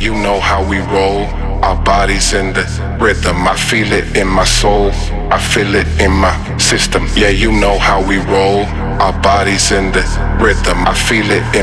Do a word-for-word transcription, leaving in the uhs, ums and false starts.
you know how we roll. Our bodies in the rhythm, I feel it in my soul, I feel it in my system. Yeah, you know how we roll. Our bodies in the rhythm, I feel it in